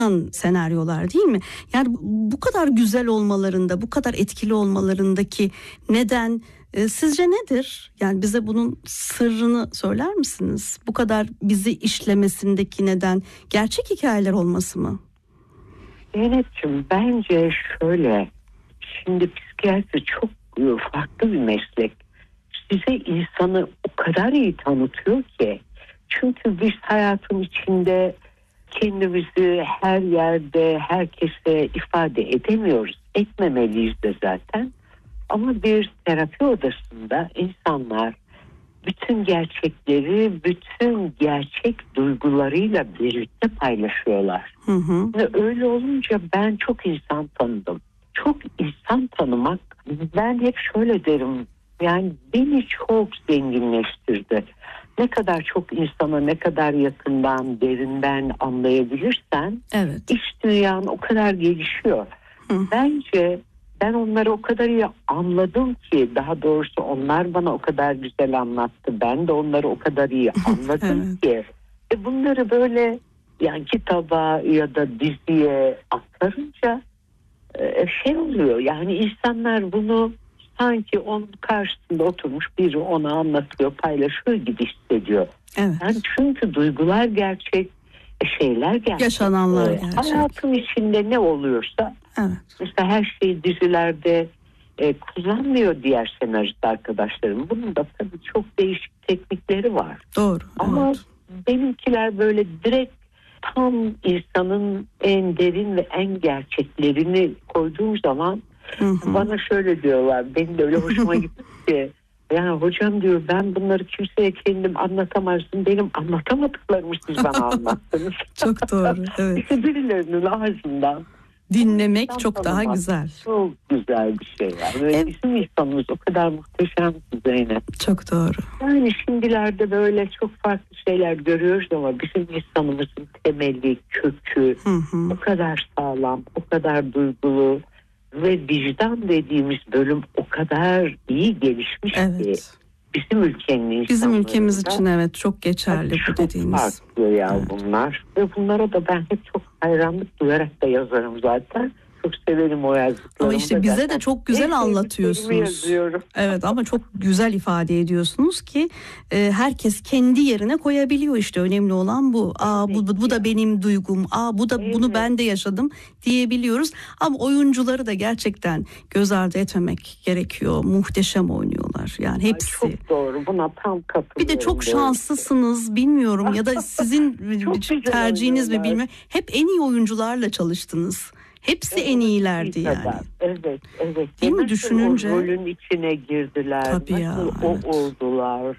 senaryolar değil mi? Yani bu kadar güzel olmalarında, bu kadar etkili olmalarındaki neden sizce nedir? Yani bize bunun sırrını söyler misiniz? Bu kadar bizi işlemesindeki neden gerçek hikayeler olması mı? Zeynep'ciğim, bence şöyle, şimdi psikiyatri çok farklı bir meslek. Size insanı o kadar iyi tanıtıyor ki. Çünkü biz hayatın içinde kendimizi her yerde herkese ifade edemiyoruz. Etmemeliyiz de zaten. Ama bir terapi odasında insanlar bütün gerçekleri, bütün gerçek duygularıyla birlikte paylaşıyorlar. Hı hı. Ve öyle olunca ben çok insan tanıdım. Çok insan tanımak, ben hep şöyle derim, yani beni çok zenginleştirdi. Ne kadar çok insana ne kadar yakından, derinden anlayabilirsen, Evet. iç dünyan o kadar gelişiyor. Hı. Bence ben onları o kadar iyi anladım ki, daha doğrusu onlar bana o kadar güzel anlattı. Ben de onları o kadar iyi anladım Evet. ki. Bunları böyle yani kitaba ya da diziye aktarınca şey oluyor. Yani insanlar bunu sanki onun karşısında oturmuş biri ona anlatıyor, paylaşıyor gibi hissediyor. Evet. Yani çünkü duygular gerçek, şeyler gerçek. Yaşananlar gerçek. Hayatın içinde ne oluyorsa, Evet. mesela her şeyi dizilerde kullanmıyor diğer senarist arkadaşlarım. Bunun da tabii çok değişik teknikleri var. Doğru. Ama evet. benimkiler böyle direkt tam insanın en derin ve en gerçeklerini koyduğum zaman bana şöyle diyorlar. Benim de öyle hoşuma gitti ki. Yani hocam diyor, ben bunları kimseye kendim anlatamazdım. Benim anlatamadıklarımı siz bana anlattınız. Çok doğru. Evet. İşte birilerinin ağzından Dinlemek çok daha güzel. Çok güzel bir şey yani. Ve bizim insanımız o kadar muhteşem ki Zeynep. Çok doğru. Yani şimdilerde böyle çok farklı şeyler görüyoruz ama bizim insanımızın temeli, kökü o kadar sağlam, o kadar duygulu ve vicdan dediğimiz bölüm o kadar iyi gelişmiş ki bizim ülkenin insanlarında. Bizim ülkemiz için evet çok geçerli bu dediğiniz. Çok farklı ya bunlar. Ve bunlara da ben hep çok hayranlık duyarak da yazarım zaten. Çok severim o yazdıklarımı. Ama işte bize de çok güzel anlatıyorsunuz. Evet, ama çok güzel ifade ediyorsunuz ki herkes kendi yerine koyabiliyor, işte önemli olan bu. Bu da benim duygum. Bunu ben de yaşadım diyebiliyoruz. Ama oyuncuları da gerçekten göz ardı etmemek gerekiyor. Muhteşem oynuyorlar. Yani hepsi. Çok doğru. Buna tam katılıyorum. Bir de çok şanslısınız, bilmiyorum ya da sizin tercihiniz mi bilmiyorum. Hep en iyi oyuncularla çalıştınız. Hepsi en iyilerdi yani. Evet. Değil mi, düşününce? O rolün içine girdiler. Tabii ya. O oldular.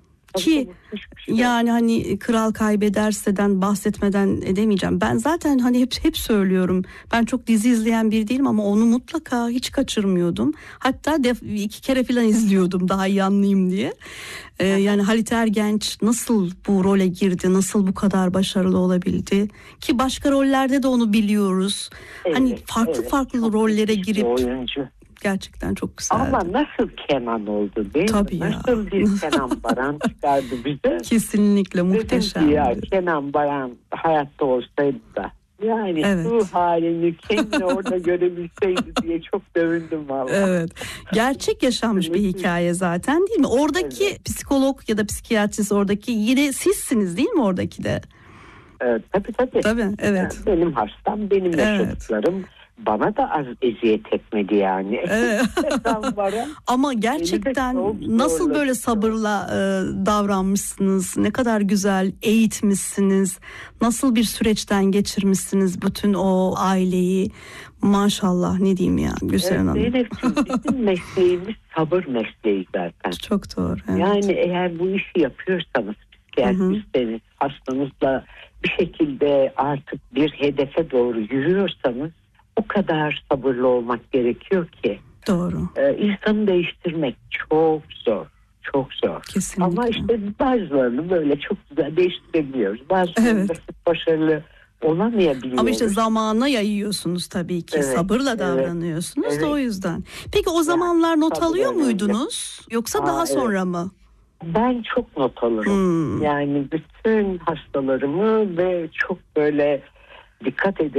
Ki yani hani Kral Kaybederse'den bahsetmeden edemeyeceğim. Ben zaten hani hep söylüyorum. Ben çok dizi izleyen biri değilim ama onu mutlaka hiç kaçırmıyordum. Hatta 2 kere falan izliyordum daha iyi anlayayım diye. Yani Halit Ergenç nasıl bu role girdi, nasıl bu kadar başarılı olabildi ki başka rollerde de onu biliyoruz. Hani farklı rollere girip oyuncu. Gerçekten çok güzeldi. Ama nasıl Kenan oldu değil Tabii mi? ya. Nasıl bir Kenan Baran çıkardı bize? Kesinlikle muhteşem. Dedim ki ya Kenan Baran hayatta olsaydı da yani bu halini kendini orada görebilseydi diye çok dövündüm vallahi. Evet. Gerçek yaşanmış bir hikaye zaten değil mi? Oradaki psikolog ya da psikiyatrist oradaki yine sizsiniz değil mi oradaki de? Tabii. Tabii, evet. Yani benim hastam, benim yaşadıklarım bana da az eziyet etmedi yani. Evet. Ama gerçekten nasıl böyle sabırla davranmışsınız, ne kadar güzel eğitmişsiniz, nasıl bir süreçten geçirmişsiniz bütün o aileyi. Maşallah, ne diyeyim ya Gülseren Hanım. Bizim mesleğimiz sabır mesleği zaten. Çok doğru. Evet. Yani eğer bu işi yapıyorsanız, psikiyatristseniz, hastanızla bir şekilde artık bir hedefe doğru yürüyorsanız o kadar sabırlı olmak gerekiyor ki. Doğru. İnsanı değiştirmek çok zor. Çok zor. Kesinlikle. Ama işte bazılarını böyle çok güzel değiştirebiliyoruz. Bazılarını da başarılı olamayabiliyoruz. Ama işte zamana yayıyorsunuz tabii ki. Sabırla davranıyorsunuz da o yüzden. Peki o zamanlar not alıyor muydunuz? Yoksa daha sonra mı? Ben çok not alırım. Yani bütün hastalarımı ve çok böyle dikkat edin.